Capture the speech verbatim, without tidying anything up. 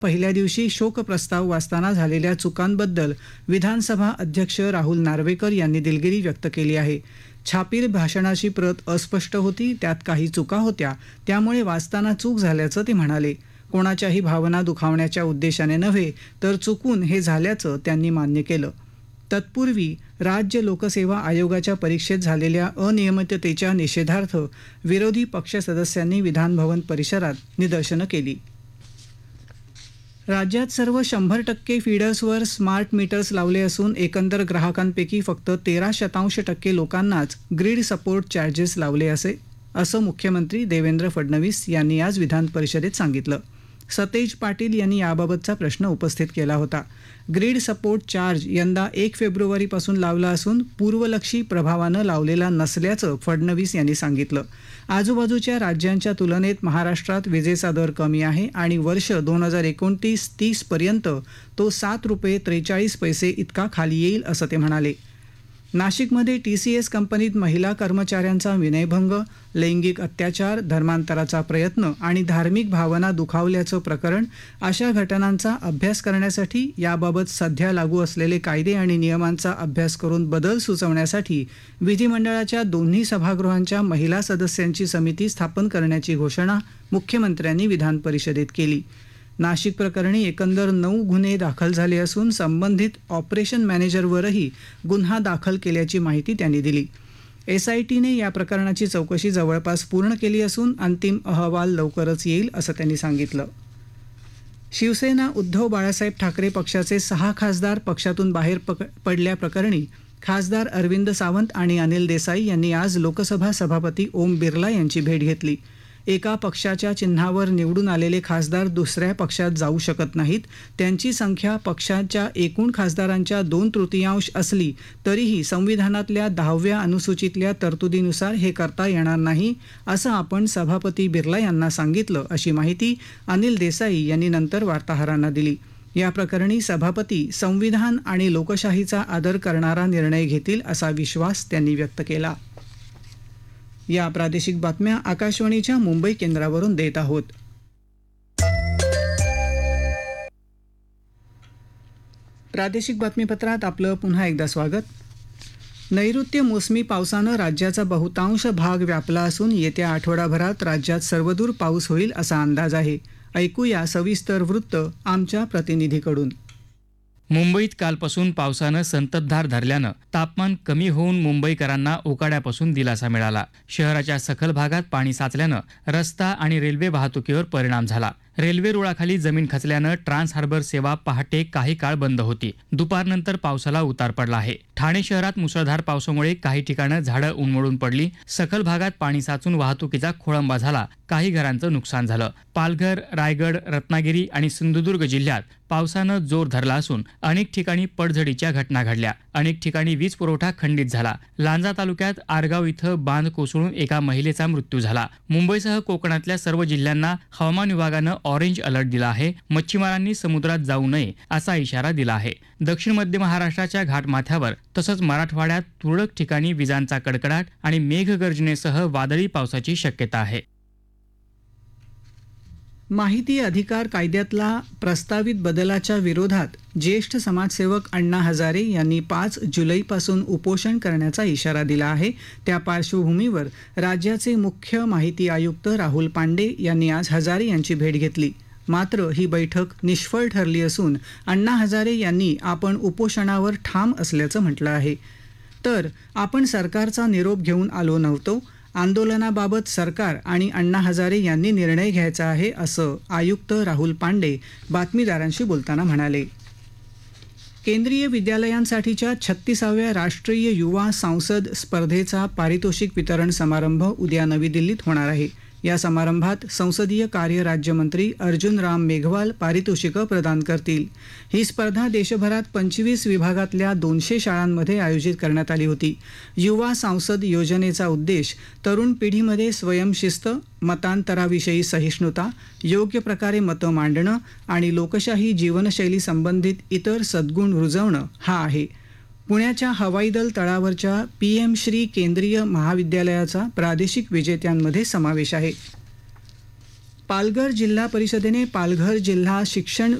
पहिल्या दिवशी शोकप्रस्ताव वाचताना झालेल्या चुकांबद्दल विधानसभा अध्यक्ष राहुल नार्वेकर यांनी दिलगिरी व्यक्त केली आहे. छापील भाषणाची प्रत अस्पष्ट होती, त्यात काही चुका होत्या, त्यामुळे वाचताना चूक झाल्याचं ते म्हणाले. कोणाच्याही भावना दुखावण्याच्या उद्देशाने नव्हे तर चुकून हे झाल्याचं त्यांनी मान्य केलं. तत्पूर्वी राज्य लोकसेवा आयोगाच्या परीक्षेत झालेल्या अनियमिततेच्या निषेधार्थ विरोधी पक्ष सदस्यांनी विधानभवन परिसरात निदर्शनं केली. राज्यात सर्व शंभर टक्के फीडर्सवर स्मार्ट मीटर्स लावले असून एकंदर ग्राहकांपैकी फक्त तेरा शतांश टक्के लोकांनाच ग्रीड सपोर्ट चार्जेस लावले असे असं मुख्यमंत्री देवेंद्र फडणवीस यांनी आज विधान परिषदेत सांगितलं. सतेज पाटील यांनी याबाबतचा प्रश्न उपस्थित केला होता. ग्रीड सपोर्ट चार्ज यंदा एक फेब्रुवारीपासून लावला असून पूर्वलक्षी प्रभावानं लावलेला नसल्याचं फडणवीस यांनी सांगितलं. आजूबाजूच्या राज्यांच्या तुलनेत महाराष्ट्रात विजेचा दर कमी आहे आणि वर्ष दोन हजार एकोणतीस तीस पर्यंत तो सात रुपये त्रेचाळीस पैसे इतका खाली येईल असं ते म्हणाले. नाशिकमध्ये टी सी एस कंपनीत महिला कर्मचाऱ्यांचा विनयभंग, लैंगिक अत्याचार, धर्मांतराचा प्रयत्न आणि धार्मिक भावना दुखावल्याचं प्रकरण अशा घटनांचा अभ्यास करण्यासाठी याबाबत सध्या लागू असलेले कायदे आणि नियमांचा अभ्यास करून बदल सुचवण्यासाठी विधिमंडळाच्या दोन्ही सभागृहांच्या महिला सदस्यांची समिती स्थापन करण्याची घोषणा मुख्यमंत्र्यांनी विधान परिषदेत केली. नाशिक प्रकरणी एकंदर नऊ गुन्हे दाखल झाले असून संबंधित ऑपरेशन मॅनेजरवरही गुन्हा दाखल केल्याची माहिती त्यांनी दिली. एस आय टीने या प्रकरणाची चौकशी जवळपास पूर्ण केली असून अंतिम अहवाल लवकरच येईल असं त्यांनी सांगितलं. शिवसेना उद्धव बाळासाहेब ठाकरे पक्षाचे सहा खासदार पक्षातून बाहेर पक पडल्याप्रकरणी खासदार अरविंद सावंत आणि अनिल देसाई यांनी आज लोकसभा सभापती ओम बिर्ला यांची भेट घेतली. एका पक्षाच्या चिन्हावर निवडून आलेले खासदार दुसऱ्या पक्षात जाऊ शकत नाहीत. त्यांची संख्या पक्षाच्या एकूण खासदारांच्या दोन तृतीयांश असली तरीही संविधानातल्या दहाव्या अनुसूचीतल्या तरतुदीनुसार हे करता येणार नाही असं आपण सभापती बिर्ला यांना सांगितलं, अशी माहिती अनिल देसाई यांनी नंतर वार्ताहरांना दिली. या प्रकरणी सभापती संविधान आणि लोकशाहीचा आदर करणारा निर्णय घेतील असा विश्वास त्यांनी व्यक्त केला. या प्रादेशिक बातम्या आकाशवाणीच्या मुंबई केंद्रावरून देत आहोत. प्रादेशिक बातमीपत्रात आपलं पुन्हा एकदा स्वागत. नैऋत्य मोसमी पावसानं राज्याचा बहुतांश भाग व्यापला असून येत्या आठवडाभरात राज्यात सर्वदूर पाऊस होईल असा अंदाज आहे. ऐकूया सविस्तर वृत्त आमच्या प्रतिनिधीकडून. मुंबईत कालपासून पावसानं संततधार धरल्यानं तापमान कमी होऊन मुंबईकरांना उकाड्यापासून दिलासा मिळाला. शहराच्या सखल भागात पाणी साचल्यानं रस्ता आणि रेल्वे वाहतुकीवर परिणाम झाला. रेल्वे रुळाखाली जमीन खचल्यानं ट्रान्स हार्बर सेवा पहाटे काही काळ बंद होती. दुपारनंतर पावसाला उतार पडला आहे. ठाणे शहरात मुसळधार पावसामुळे काही ठिकाणं झाडं उन्मळून पडली. सखल भागात पाणी साचून वाहतुकीचा खोळंबा झाला. काही घरांचं नुकसान झालं. पालघर, रायगड, रत्नागिरी आणि सिंधुदुर्ग जिल्ह्यात पावसानं जोर धरला असून अनेक ठिकाणी पडझडीच्या घटना घडल्या. अनेक ठिकाणी वीज पुरवठा खंडित झाला. लांजा तालुक्यात आरगाव इथं बांध कोसळून एका महिलेचा मृत्यू झाला. मुंबईसह कोकणातल्या सर्व जिल्ह्यांना हवामान विभागानं ऑरेंज अलर्ट दिला आहे. मच्छीमारांनी समुद्रात जाऊ नये असा इशारा दिला आहे. दक्षिण मध्य महाराष्ट्राच्या घाटमाथ्यावर तसंच मराठवाड्यात तुरळक ठिकाणी विजांचा कडकडाट आणि मेघगर्जनेसह वादळी पावसाची शक्यता आहे. माहिती अधिकार कायद्यातला प्रस्तावित बदलाच्या विरोधात ज्येष्ठ समाजसेवक अण्णा हजारे यांनी पाच जुलैपासून उपोषण करण्याचा इशारा दिला आहे. त्या पार्श्वभूमीवर राज्याचे मुख्य माहिती आयुक्त राहुल पांडे यांनी आज हजारे यांची भेट घेतली. मात्र ही बैठक निष्फळ ठरली असून अण्णा हजारे यांनी आपण उपोषणावर ठाम असल्याचं म्हटलं आहे. तर आपण सरकारचा निरोप घेऊन आलो नव्हतो. आंदोलनाबाबत सरकार आणि अण्णा हजारे यांनी निर्णय घ्यायचा आहे असं आयुक्त राहुल पांडे बातमीदारांशी बोलताना म्हणाले. केंद्रीय विद्यालयांसाठीच्या छत्तीसाव्या राष्ट्रीय युवा संसद स्पर्धेचा पारितोषिक वितरण समारंभ उद्या नवी दिल्लीत होणार आहे. या समारंभात संसदीय कार्य राज्यमंत्री अर्जुन राम मेघवाल पारितोषिकं प्रदान करतील. ही स्पर्धा देशभरात पंचवीस विभागातल्या दोनशे शाळांमध्ये आयोजित करण्यात आली होती. युवा संसद योजनेचा उद्देश तरुण पिढीमध्ये स्वयंशिस्त, मतांतराविषयी सहिष्णुता, योग्य प्रकारे मतं मांडणं आणि लोकशाही जीवनशैली संबंधित इतर सद्गुण रुजवणं हा आहे. पुण्याच्या हवाई दल तळावरच्या पी एम श्री केंद्रीय महाविद्यालयाचा प्रादेशिक विजेत्यांमध्ये समावेश आहे. पालघर जिल्हा परिषदेने पालघर जिल्हा शिक्षण